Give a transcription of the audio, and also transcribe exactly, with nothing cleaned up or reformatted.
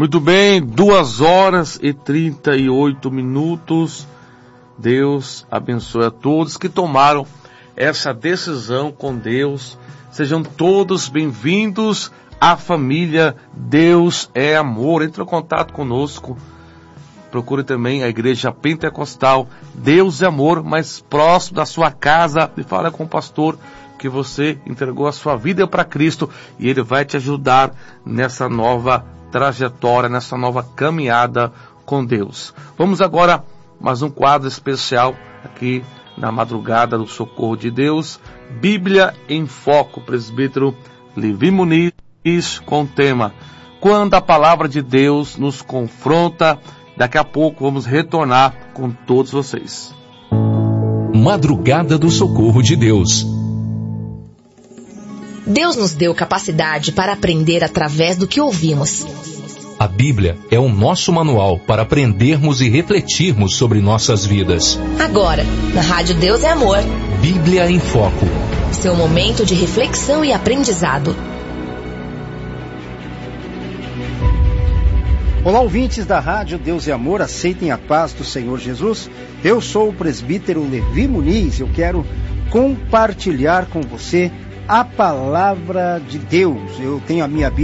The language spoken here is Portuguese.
Muito bem, duas horas e trinta e oito minutos. Deus abençoe a todos que tomaram essa decisão com Deus. Sejam todos bem-vindos à família Deus é Amor. Entre em contato conosco. Procure também a Igreja Pentecostal Deus é Amor, mais próximo da sua casa, e fala com o pastor que você entregou a sua vida para Cristo e Ele vai te ajudar nessa nova trajetória, nessa nova caminhada com Deus. Vamos agora mais um quadro especial aqui na madrugada do Socorro de Deus, Bíblia em Foco, presbítero Levi Muniz, com o tema Quando a Palavra de Deus nos confronta. Daqui a pouco vamos retornar com todos vocês. Madrugada do Socorro de Deus. Deus nos deu capacidade para aprender através do que ouvimos. A Bíblia é o nosso manual para aprendermos e refletirmos sobre nossas vidas. Agora, na Rádio Deus é Amor. Bíblia em Foco. Seu momento de reflexão e aprendizado. Olá, ouvintes da Rádio Deus é Amor, aceitem a paz do Senhor Jesus. Eu sou o presbítero Levi Muniz. Eu quero compartilhar com você a palavra de Deus. Eu tenho a minha Bíblia